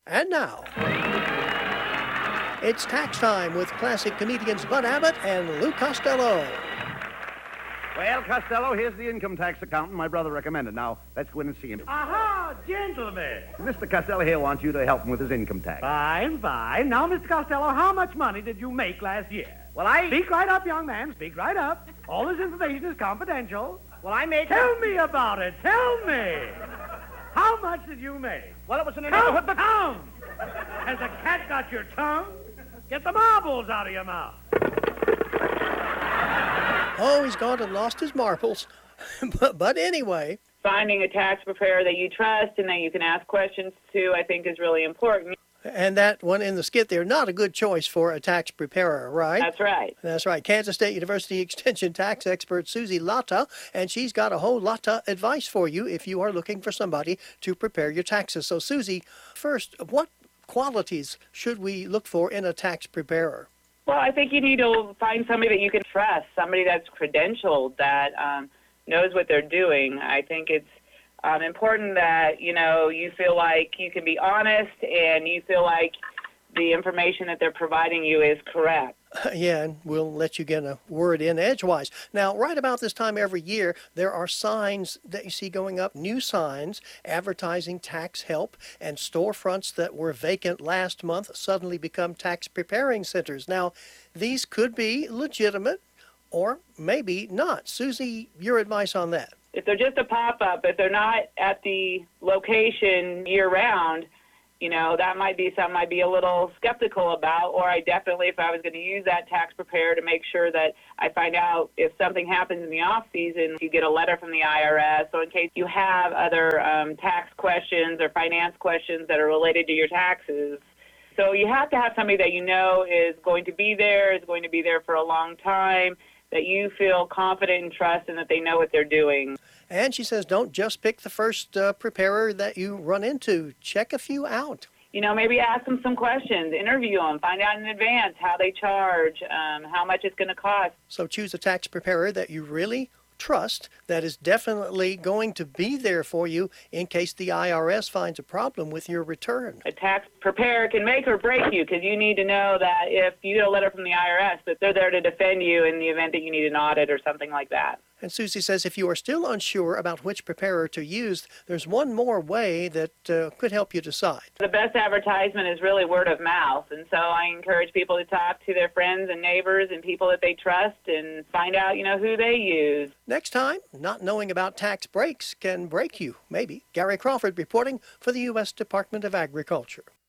And now, it's tax time with classic comedians Bud Abbott and Lou Costello. Well, Costello, here's the income tax accountant my brother recommended. Now, let's go in and see him. Aha, gentlemen. Mr. Costello here wants you to help him with his income tax. Fine, fine. Now, Mr. Costello, how much money did you make last year? Well, I... Speak right up, young man. Speak right up. All this information is confidential. Well, I made... Tell me about it. Tell me. How much did you make? Well, it was in the Count, neighborhood... tongue. Has the cat got your tongue? Get the marbles out of your mouth. Oh, he's gone and lost his marbles. but anyway. Finding a tax preparer that you trust and that you can ask questions to, I think, is really important. And that one in the skit there, not a good choice for a tax preparer, right? That's right. That's right. Kansas State University Extension tax expert Susie Latta, and she's got a whole lot of advice for you if you are looking for somebody to prepare your taxes. So, Susie, first, what qualities should we look for in a tax preparer? Well, I think you need to find somebody that you can trust, somebody that's credentialed, that knows what they're doing. I think it's important that, you feel like you can be honest and you feel like the information that they're providing you is correct. Yeah, and we'll let you get a word in edgewise. Now, right about this time every year, there are signs that you see going up, new signs advertising tax help, and storefronts that were vacant last month suddenly become tax preparing centers. Now, these could be legitimate or maybe not. Susie, your advice on that? If they're just a pop-up, if they're not at the location year-round, that might be something I'd be a little skeptical about, or I definitely, if I was going to use that tax preparer, to make sure that I find out if something happens in the off-season, you get a letter from the IRS, so in case you have other tax questions or finance questions that are related to your taxes. So you have to have somebody that you know is going to be there for a long time, that you feel confident and trust and that they know what they're doing. And she says don't just pick the first preparer that you run into. Check a few out. Maybe ask them some questions, interview them, find out in advance how they charge, how much it's going to cost. So choose a tax preparer that you really trust, that is definitely going to be there for you in case the IRS finds a problem with your return. A tax preparer can make or break you, because you need to know that if you get a letter from the IRS, that they're there to defend you in the event that you need an audit or something like that. And Susie says if you are still unsure about which preparer to use, there's one more way that could help you decide. The best advertisement is really word of mouth, and so I encourage people to talk to their friends and neighbors and people that they trust and find out, who they use. Next time, not knowing about tax breaks can break you, maybe. Gary Crawford reporting for the U.S. Department of Agriculture.